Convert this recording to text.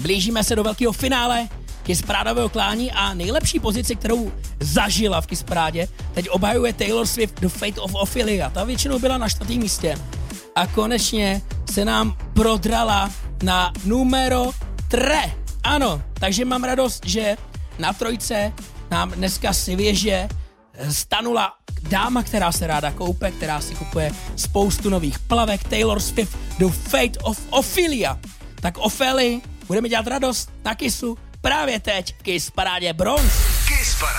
blížíme se do velkého finále Kiss Parádového klání a nejlepší pozici, kterou zažila v Kiss Parádě, teď obhajuje Taylor Swift The Fate of Ophelia. Ta většinou byla na 4. místě. A konečně se nám prodrala na numero 3. Ano, takže mám radost, že na 3 nám dneska si věže stanula dáma, která se ráda koupe, která si kupuje spoustu nových plavek, Taylor Swift The Fate of Ophelia. Tak Ophelii budeme dělat radost na Kissu právě teď v Kiss Parádě Bronx.